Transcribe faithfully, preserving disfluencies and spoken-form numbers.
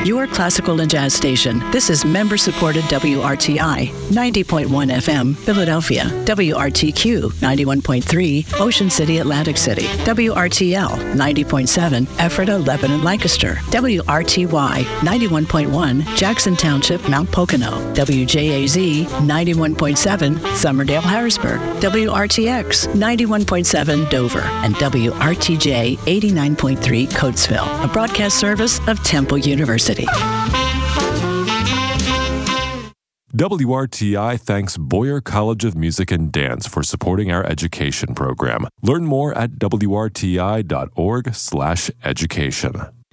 your classical and jazz station. This is member-supported W R T I, ninety point one F M, Philadelphia. W R T Q, ninety-one point three, Ocean City, Atlantic City. W R T L, ninety point seven, Ephrata, Lebanon, Lancaster. W R T Y, ninety-one point one, Jackson Township, Mount Pocono. W J A Z, ninety-one point seven, Somerdale, Harrisburg. W R T X, ninety-one point seven, Dover. And W R T J, eighty-nine point three, Coatesville, a broadcast service of Temple University. W R T I thanks Boyer College of Music and Dance for supporting our education program. Learn more at W R T I dot org slash education.